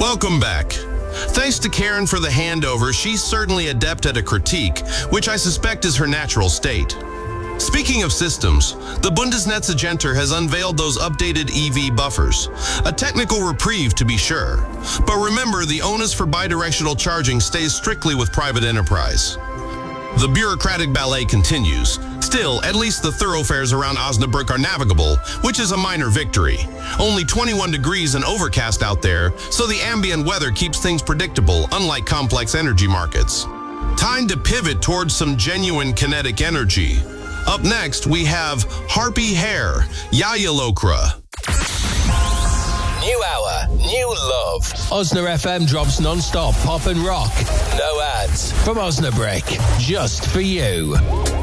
Welcome back. Thanks to Karen for the handover, she's certainly adept at a critique, which I suspect is her natural state. Speaking of systems, the Bundesnetzagentur has unveiled those updated EV buffers. A technical reprieve to be sure. But remember, the onus for bidirectional charging stays strictly with private enterprise. The bureaucratic ballet continues. Still, at least the thoroughfares around Osnabrück are navigable, which is a minor victory. Only 21 degrees and overcast out there, so the ambient weather keeps things predictable, unlike complex energy markets. Time to pivot towards some genuine kinetic energy. Up next, we have Harpy Hair, Yaya Lokra. New hour, new love. Osna FM drops non-stop pop and rock. No ads. From Osnabrück, just for you.